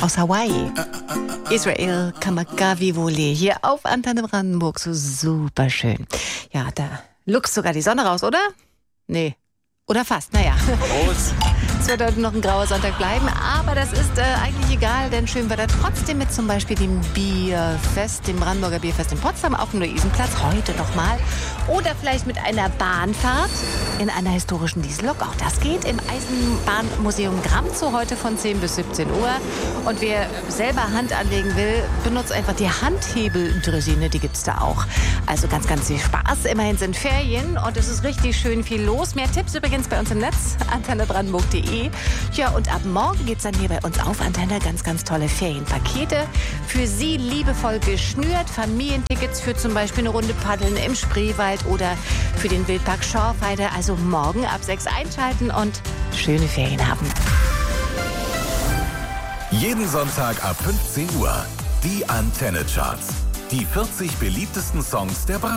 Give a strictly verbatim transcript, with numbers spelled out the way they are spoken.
aus Hawaii. Israel Kamakawiwo'ole hier auf Antenne Brandenburg. So super schön. Ja, da luchst sogar die Sonne raus, oder? Nee. Oder fast, naja. Prost. Es wird heute noch ein grauer Sonntag bleiben, aber das ist äh, eigentlich egal, denn schön wird er trotzdem mit zum Beispiel dem Bierfest, dem Brandenburger Bierfest in Potsdam auf dem Luisenplatz, heute nochmal. Oder vielleicht mit einer Bahnfahrt in einer historischen Diesellok, auch das geht, im Eisenbahnmuseum Gramzow heute von zehn bis siebzehn Uhr. Und wer selber Hand anlegen will, benutzt einfach die Handhebeldressine, die gibt's da auch. Also ganz, ganz viel Spaß. Immerhin sind Ferien und es ist richtig schön viel los. Mehr Tipps übrigens bei uns im Netz, antenne brandenburg punkt de. Ja, und ab morgen geht's dann hier bei uns auf Antenne ganz, ganz tolle Ferienpakete. Für Sie liebevoll geschnürt. Familientickets für zum Beispiel eine Runde Paddeln im Spreewald oder für den Wildpark Schorfheide. Also morgen ab sechs einschalten und schöne Ferien haben. Jeden Sonntag ab fünfzehn Uhr. Die Antenne Charts. Die vierzig beliebtesten Songs der Brandenburg.